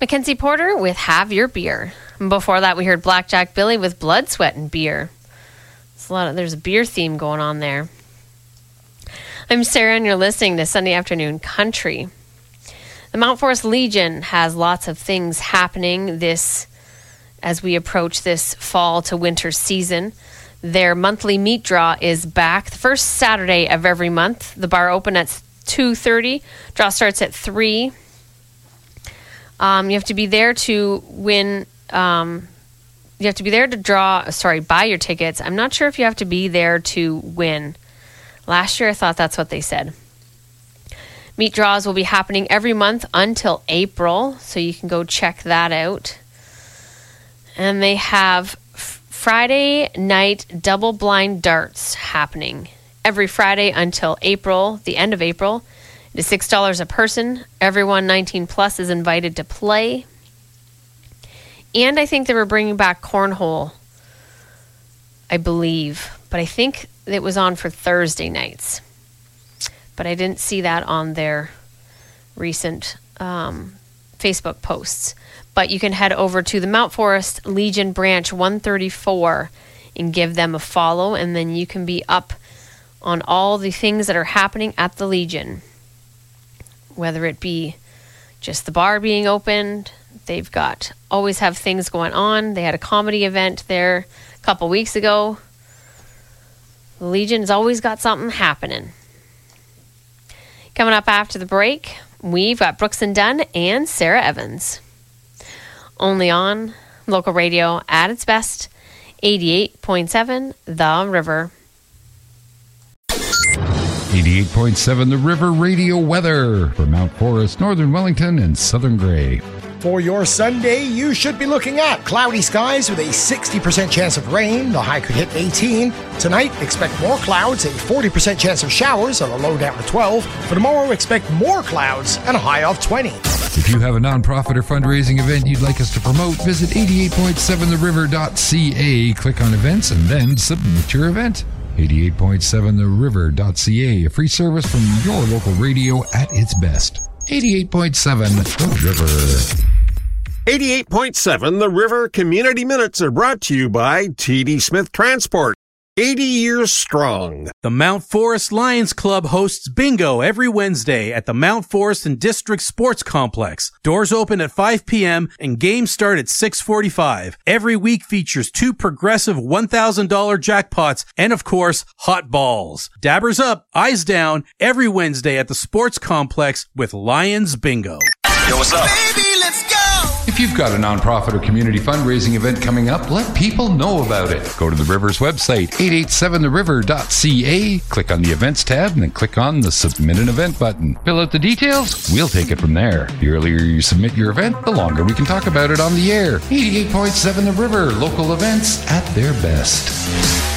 Mackenzie Porter with Have Your Beer. And before that, we heard Blackjack Billy with Blood, Sweat, and Beer. There's a beer theme going on there. I'm Sarah, and you're listening to Sunday Afternoon Country. The Mount Forest Legion has lots of things happening as we approach this fall to winter season. Their monthly meat draw is back the first Saturday of every month. The bar open at 2:30. Draw starts at 3. You have to be there to win. You have to be there to buy your tickets. I'm not sure if you have to be there to win. Last year, I thought that's what they said. Meat draws will be happening every month until April, so you can go check that out. And they have Friday night double blind darts happening every Friday until April, the end of April. It is $6 a person. Everyone 19 plus is invited to play. And I think they were bringing back cornhole, I believe. But I think it was on for Thursday nights. But I didn't see that on their recent Facebook posts. But you can head over to the Mount Forest Legion Branch 134 and give them a follow. And then you can be up on all the things that are happening at the Legion. Whether it be just the bar being opened, they've always have things going on. They had a comedy event there a couple weeks ago. The Legion's always got something happening. Coming up after the break, we've got Brooks and Dunn and Sarah Evans. Only on local radio at its best, 88.7 The River. 88.7 The River radio weather for Mount Forest, Northern Wellington, and Southern Grey. For your Sunday, you should be looking at cloudy skies with a 60% chance of rain. The high could hit 18. Tonight, expect more clouds, a 40% chance of showers on a low down to 12. For tomorrow, expect more clouds and a high of 20. If you have a nonprofit or fundraising event you'd like us to promote, visit 88.7theriver.ca, click on events, and then submit your event. 88.7theriver.ca, a free service from your local radio at its best. 88.7 The River. 88.7 The River Community Minutes are brought to you by T.D. Smith Transport. 80 years strong. The Mount Forest Lions Club hosts bingo every Wednesday at the Mount Forest and District Sports Complex. Doors open at 5 p.m. and games start at 6:45. Every week features 2 progressive $1,000 jackpots and, of course, hot balls. Dabbers up, eyes down, every Wednesday at the Sports Complex with Lions Bingo. Yo, what's up? Baby, let's go! If you've got a nonprofit or community fundraising event coming up, let people know about it. Go to the River's website, 887theriver.ca, click on the Events tab, and then click on the Submit an Event button. Fill out the details, we'll take it from there. The earlier you submit your event, the longer we can talk about it on the air. 88.7 The River, local events at their best.